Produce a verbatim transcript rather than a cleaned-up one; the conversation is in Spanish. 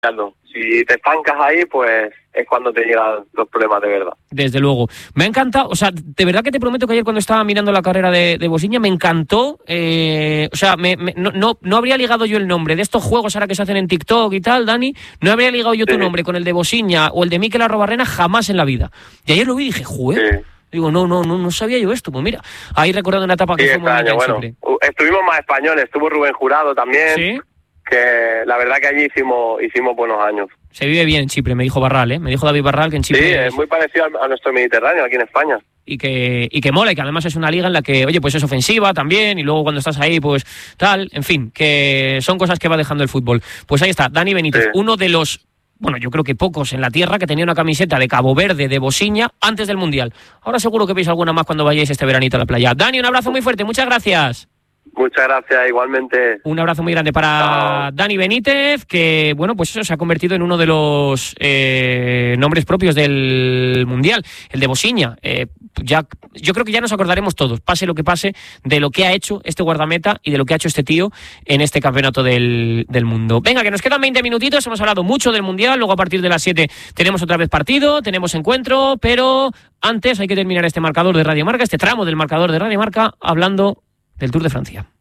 Si te estancas ahí, pues es cuando te llegan los problemas de verdad. Desde luego. Me ha encantado, o sea, de verdad que te prometo que ayer cuando estaba mirando la carrera de, de Bosiña me encantó, eh, o sea, me, me, no, no, no habría ligado yo el nombre de estos juegos ahora que se hacen en TikTok y tal, Dani, no habría ligado yo sí. tu nombre con el de Bosiña o el de Mikel Arrobarrena jamás en la vida. Y ayer lo vi y dije, joder, sí. digo, no, no, no, no sabía yo esto, pues mira, ahí recordando una etapa que sí, fue muy bonita bueno, siempre. Estuvimos más españoles, estuvo Rubén Jurado también, ¿sí? Que la verdad que allí hicimos, hicimos buenos años. Se vive bien en Chipre, me dijo Barral, ¿eh? Me dijo David Barral que en Chipre... Sí, es muy parecido a nuestro Mediterráneo, aquí en España. Y que, y que mola, y que además es una liga en la que, oye, pues es ofensiva también, y luego cuando estás ahí, pues tal, en fin, que son cosas que va dejando el fútbol. Pues ahí está, Dani Benítez, sí. uno de los, bueno, yo creo que pocos en la tierra que tenía una camiseta de Cabo Verde, de Bosiña, antes del Mundial. Ahora seguro que veis alguna más cuando vayáis este veranito a la playa. Dani, un abrazo muy fuerte, muchas gracias. Muchas gracias, igualmente. Un abrazo muy grande para Chao. Dani Benítez, que, bueno, pues eso se ha convertido en uno de los eh, nombres propios del Mundial, el de Bosiña. Eh, ya, yo creo que ya nos acordaremos todos, pase lo que pase, de lo que ha hecho este guardameta y de lo que ha hecho este tío en este campeonato del, del mundo. Venga, que nos quedan veinte minutitos, hemos hablado mucho del Mundial, luego a partir de las siete tenemos otra vez partido, tenemos encuentro, pero antes hay que terminar este marcador de Radio Marca, este tramo del marcador de Radio Marca, hablando del Tour de Francia.